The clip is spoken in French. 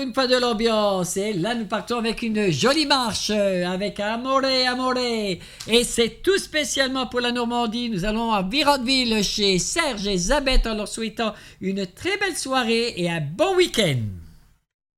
une fois de l'ambiance. Et là, nous partons avec une jolie marche, avec Amore, Amore. Et c'est tout spécialement pour la Normandie. Nous allons à Virodville chez Serge et Zabeth en leur souhaitant une très belle soirée et un bon week-end.